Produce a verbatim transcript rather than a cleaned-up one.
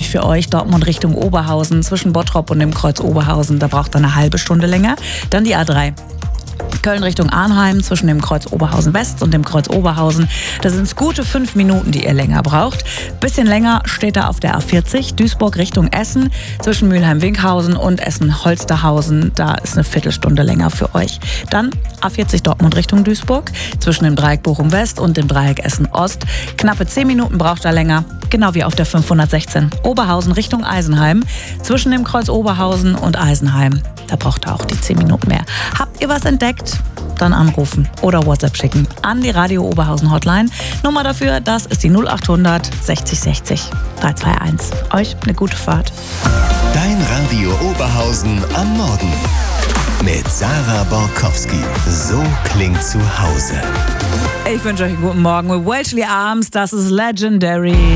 natürlich für euch Dortmund Richtung Oberhausen, zwischen Bottrop und dem Kreuz Oberhausen. Da braucht ihr eine halbe Stunde länger. Dann die A drei. Köln Richtung Arnheim, zwischen dem Kreuz Oberhausen West und dem Kreuz Oberhausen. Da sind es gute fünf Minuten, die ihr länger braucht. Bisschen länger steht da auf der A vierzig, Duisburg Richtung Essen, zwischen Mülheim-Winkhausen und Essen-Holsterhausen. Da ist eine Viertelstunde länger für euch. Dann A vierzig Dortmund Richtung Duisburg, zwischen dem Dreieck Bochum West und dem Dreieck Essen Ost. Knappe zehn Minuten braucht er länger, genau wie auf der fünfhundertsechzehn. Oberhausen Richtung Eisenheim, zwischen dem Kreuz Oberhausen und Eisenheim. Da braucht er auch die zehn Minuten mehr. Habt ihr was entdeckt? Dann anrufen oder WhatsApp schicken an die Radio Oberhausen Hotline. Nummer dafür, das ist die null achthundert sechzig sechzig drei zwei eins. Euch eine gute Fahrt. Dein Radio Oberhausen am Morgen mit Sarah Borkowski. So klingt zu Hause. Ich wünsche euch einen guten Morgen mit Welshly Arms. Das ist Legendary.